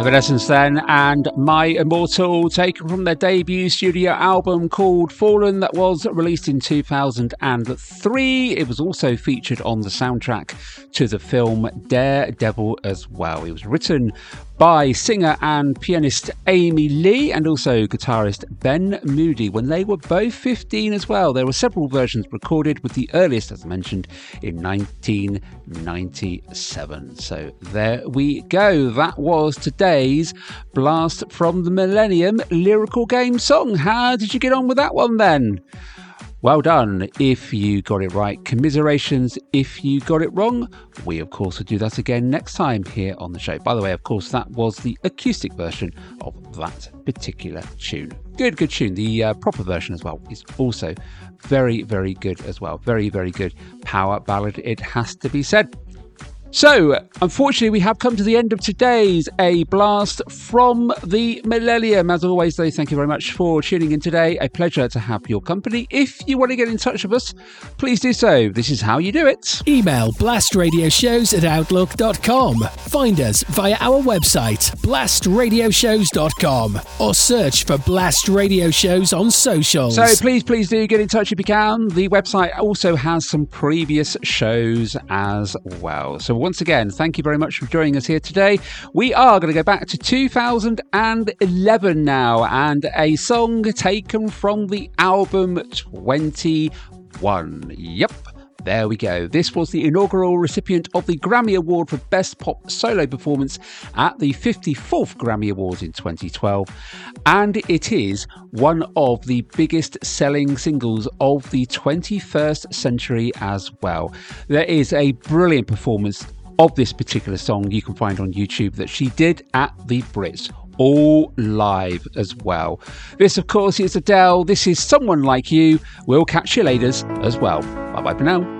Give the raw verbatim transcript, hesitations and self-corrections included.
Evanescence then, and My Immortal, taken from their debut studio album called Fallen that was released in two thousand three. It was also featured on the soundtrack to the film Daredevil as well. It was written by singer and pianist Amy Lee and also guitarist Ben Moody when they were both fifteen as well. There were several versions recorded, with the earliest, as I mentioned, in nineteen ninety-seven. So there we go. That was today's Blast from the Millennium lyrical game song. How did you get on with that one then? Well done if you got it right. Commiserations if you got it wrong. We, of course, will do that again next time here on the show. By the way, of course, that was the acoustic version of that particular tune. Good, good tune. The uh, proper version as well is also very, very good as well. Very, very good power ballad, it has to be said. So, unfortunately, we have come to the end of today's A Blast from the Millennium. As always, though, thank you very much for tuning in today. A pleasure to have your company. If you want to get in touch with us, please do so. This is how you do it. Email blastradioshows at outlook dot com. Find us via our website, blast radio shows dot com, or search for Blast Radio Shows on socials. So please, please do get in touch if you can. The website also has some previous shows as well. So once again, thank you very much for joining us here today. We are going to go back to two thousand eleven now, and a song taken from the album twenty-one. Yep. There we go. This was the inaugural recipient of the Grammy Award for Best Pop Solo Performance at the fifty-fourth Grammy Awards in twenty twelve. And it is one of the biggest selling singles of the twenty-first century as well. There is a brilliant performance of this particular song you can find on YouTube that she did at the Brits, all live as well. This, of course, is Adele. This is Someone Like You. We'll catch you later as well. Bye bye for now.